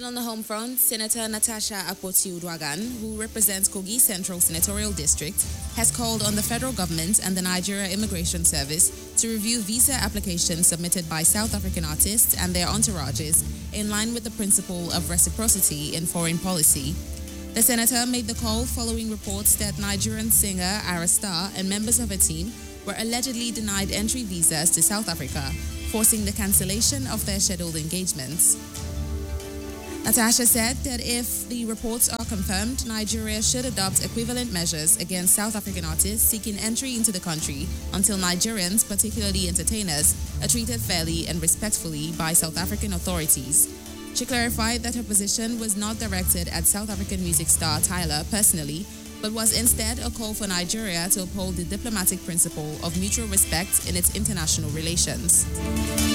on the home front, Senator Natasha Akpoti-Uduaghan, who represents Kogi Central Senatorial District, has called on the federal government and the Nigeria Immigration Service to review visa applications submitted by South African artists and their entourages in line with the principle of reciprocity in foreign policy. The senator made the call following reports that Nigerian singer Ara Star and members of her team were allegedly denied entry visas to South Africa, forcing the cancellation of their scheduled engagements. Natasha said that if the reports are confirmed, Nigeria should adopt equivalent measures against South African artists seeking entry into the country until Nigerians, particularly entertainers, are treated fairly and respectfully by South African authorities. She clarified that her position was not directed at South African music star Tyler personally, but was instead a call for Nigeria to uphold the diplomatic principle of mutual respect in its international relations.